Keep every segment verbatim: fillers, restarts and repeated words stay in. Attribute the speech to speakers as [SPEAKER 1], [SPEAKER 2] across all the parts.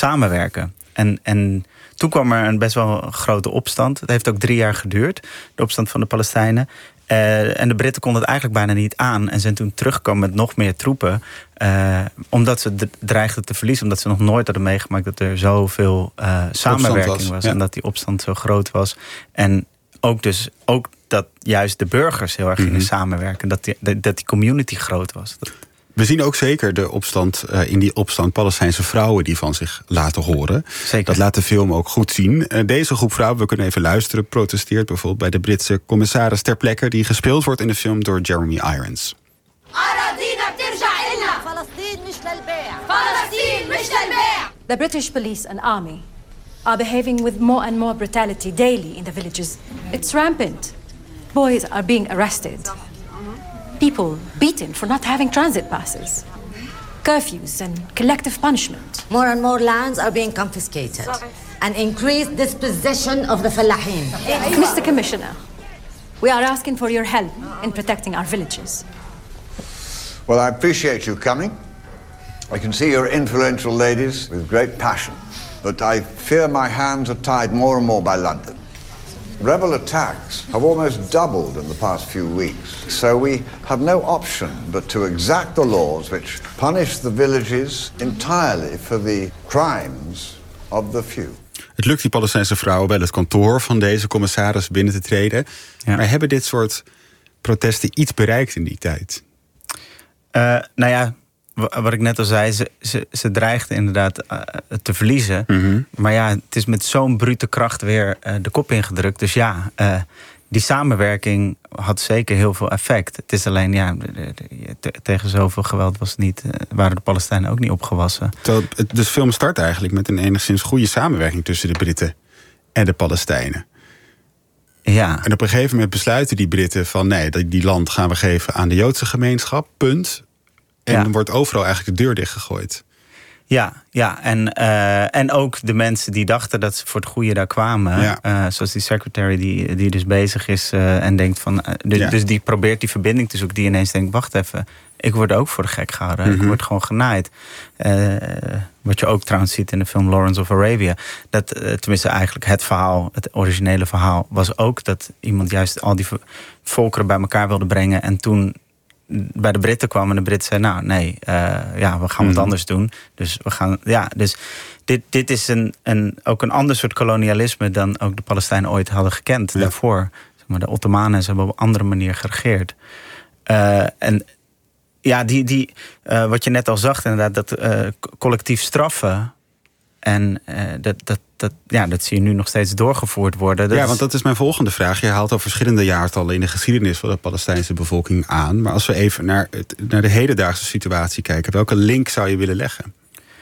[SPEAKER 1] samenwerken. En, en toen kwam er een best wel grote opstand. Het heeft ook drie jaar geduurd, de opstand van de Palestijnen. Uh, en de Britten konden het eigenlijk bijna niet aan. En zijn toen teruggekomen met nog meer troepen. Uh, omdat ze dreigden te verliezen. Omdat ze nog nooit hadden meegemaakt dat er zoveel uh, samenwerking was. was.
[SPEAKER 2] Ja.
[SPEAKER 1] En dat die opstand zo groot was. En ook dus ook dat juist de burgers heel erg gingen mm-hmm. samenwerken. Dat die, dat die community groot was. Dat...
[SPEAKER 2] We zien ook zeker de opstand, uh, in die opstand Palestijnse vrouwen die van zich laten horen.
[SPEAKER 1] Zeker.
[SPEAKER 2] Dat laat de film ook goed zien. Uh, deze groep vrouwen, we kunnen even luisteren, protesteert bijvoorbeeld bij de Britse commissaris ter plekke, die gespeeld wordt in de film door Jeremy Irons.
[SPEAKER 3] The British police and army are behaving with more and more brutality daily in the villages. It's rampant. Boys are being arrested. People beaten for not having transit passes. Curfews and collective punishment.
[SPEAKER 4] More and more lands are being confiscated. And increased dispossession of the Fallahin.
[SPEAKER 3] Mister Commissioner, we are asking for your help in protecting our villages.
[SPEAKER 5] Well, I appreciate you coming. I can see you're influential ladies with great passion. But I fear my hands are tied more and more by London. Rebel attacks have almost doubled in the past few weeks, so we have no option but to exact the laws which punish the villages entirely for the crimes of the few.
[SPEAKER 2] Het lukt die Palestijnse vrouwen wel het kantoor van deze commissaris binnen te treden. Ja. Maar hebben dit soort protesten iets bereikt in die tijd?
[SPEAKER 1] Uh, nou ja, wat ik net al zei, ze, ze, ze dreigden inderdaad uh, te verliezen. Mm-hmm. Maar ja, het is met zo'n brute kracht weer uh, de kop ingedrukt. Dus ja, uh, die samenwerking had zeker heel veel effect. Het is alleen, ja, de, de, de, tegen zoveel geweld was het niet, uh, waren de Palestijnen ook niet opgewassen.
[SPEAKER 2] De film start eigenlijk met een enigszins goede samenwerking tussen de Britten en de Palestijnen.
[SPEAKER 1] Ja.
[SPEAKER 2] En op een gegeven moment besluiten die Britten van nee, die land gaan we geven aan de Joodse gemeenschap, punt. En ja. dan wordt overal eigenlijk de deur dichtgegooid.
[SPEAKER 1] Ja, ja. En, uh, en ook de mensen die dachten dat ze voor het goede daar kwamen. Ja. Uh, zoals die secretary die, die dus bezig is uh, en denkt van... Uh, dus, ja. dus die probeert die verbinding te zoeken. Die ineens denkt, wacht even, ik word ook voor de gek gehouden. Mm-hmm. Ik word gewoon genaaid. Uh, wat je ook trouwens ziet in de film Lawrence of Arabia. Dat, uh, tenminste eigenlijk het verhaal, het originele verhaal... was ook dat iemand juist al die volkeren bij elkaar wilde brengen. En toen... bij de Britten kwam en de Britten zei, nou nee, uh, ja, we gaan wat anders doen. Dus we gaan, ja, dus dit, dit is een, een, ook een ander soort kolonialisme dan ook de Palestijnen ooit hadden gekend ja. daarvoor. Zeg maar, de Ottomanen ze hebben op een andere manier geregeerd. Uh, en ja, die, die, uh, wat je net al zag, inderdaad, dat uh, collectief straffen. En uh, dat, dat, dat, ja, dat zie je nu nog steeds doorgevoerd worden. Dat
[SPEAKER 2] ja, want dat is mijn volgende vraag. Je haalt al verschillende jaartallen in de geschiedenis van de Palestijnse bevolking aan. Maar als we even naar, het, naar de hedendaagse situatie kijken, welke link zou je willen leggen?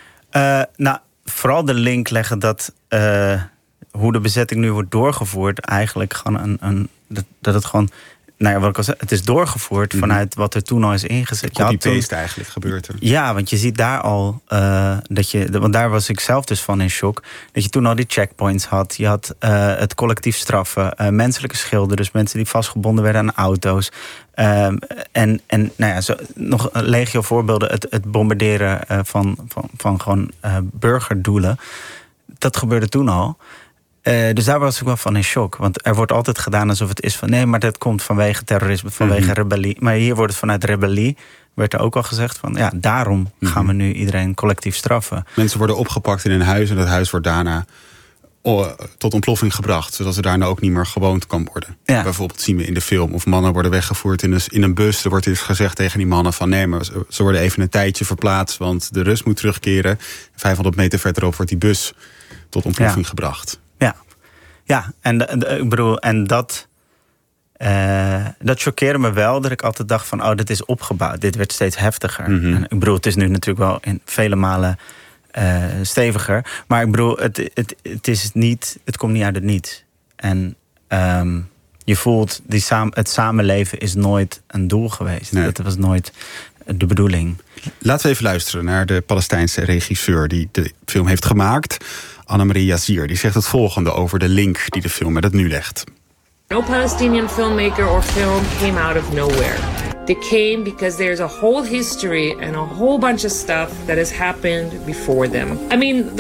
[SPEAKER 1] Uh, nou, vooral de link leggen dat uh, hoe de bezetting nu wordt doorgevoerd, eigenlijk gewoon een, een dat, dat het gewoon. Nou ja, wat ik al zei, het is doorgevoerd mm-hmm. vanuit wat er toen al is ingezet.
[SPEAKER 2] Copy-paste eigenlijk gebeurt er.
[SPEAKER 1] Ja, want je ziet daar al uh, dat je, want daar was ik zelf dus van in shock, dat je toen al die checkpoints had. Je had uh, het collectief straffen, uh, menselijke schilden, dus mensen die vastgebonden werden aan auto's. Uh, en, en nou ja, zo, nog een legio voorbeelden, het, het bombarderen uh, van, van, van gewoon uh, burgerdoelen. Dat gebeurde toen al. Uh, dus daar was ik wel van in shock. Want er wordt altijd gedaan alsof het is van... nee, maar dat komt vanwege terrorisme, vanwege mm-hmm. rebellie. Maar hier wordt het vanuit rebellie, werd er ook al gezegd van... ja, daarom mm-hmm. gaan we nu iedereen collectief straffen.
[SPEAKER 2] Mensen worden opgepakt in een huis en dat huis wordt daarna oh, tot ontploffing gebracht. Zodat er daarna ook niet meer gewoond kan worden. Ja. Bijvoorbeeld zien we in de film. Of mannen worden weggevoerd in een, in een bus. Er wordt dus gezegd tegen die mannen van... nee, maar ze worden even een tijdje verplaatst, want de rust moet terugkeren. vijfhonderd meter verderop wordt die bus tot ontploffing ja. gebracht.
[SPEAKER 1] Ja, ja, en, de, de, ik bedoel, en dat, uh, dat choqueerde me wel. Dat ik altijd dacht van, oh, dit is opgebouwd. Dit werd steeds heftiger. Mm-hmm. En ik bedoel, het is nu natuurlijk wel in vele malen uh, steviger. Maar ik bedoel, het, het, het, is niet, het komt niet uit het niets. En um, je voelt, die saam, het samenleven is nooit een doel geweest. Nee. Dat was nooit de bedoeling.
[SPEAKER 2] Laten we even luisteren naar de Palestijnse regisseur die de film heeft gemaakt... Annemarie Yazir, die zegt het volgende over de link die de film met het nu legt.
[SPEAKER 6] No Palestinian filmmaker or film came out of nowhere. They came because there's a whole history and a whole bunch of stuff that has happened before them. I mean,